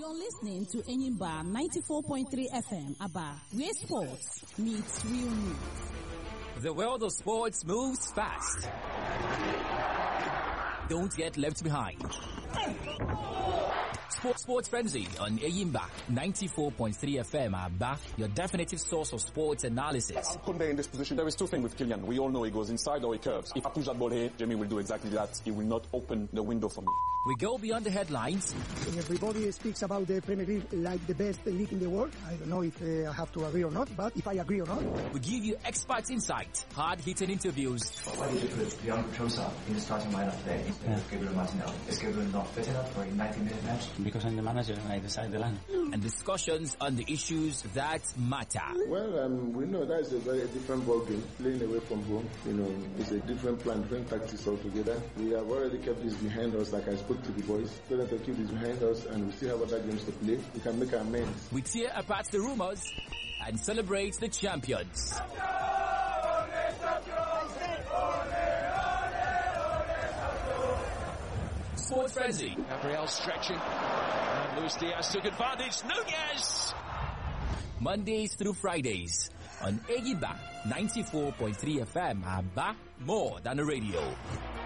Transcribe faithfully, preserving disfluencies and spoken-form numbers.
You're listening to Enyimba ninety-four point three F M, Aba, where sports meets real news. The world of sports moves fast. Don't get left behind. Sports Sports Frenzy on Enyimba ninety-four point three F M, Aba, your definitive source of sports analysis. Koundé in this position, there is two things with Kylian. We all know he goes inside or he curves. If I push that ball here, Jamie will do exactly that. He will not open the window for me. We go beyond the headlines. Everybody speaks about the Premier League like the best league in the world. I don't know if uh, I have to agree or not, but if I agree or not. We give you expert insight, hard-hitting interviews. Why did you put Leandro Trossard in the starting lineup today instead of Gabriel Martinelli? Is Gabriel not fit enough for a ninety-minute match? Because I'm the manager and I decide the line. And discussions on the issues that matter. Well, um, we know that's a very different ball game. Playing away from home, you know, it's a different plan, different tactics altogether. We have already kept this behind us, like I spoke to the boys. So that we keep this behind us and we still have other games to play. We can make our amends. We tear apart the rumors and celebrate the champions. Sports Frenzy. Gabriel stretching. And Luis Diaz took advantage. Nunez! Mondays through Fridays on Enyimba ninety-four point three F M, Aba, more than a radio.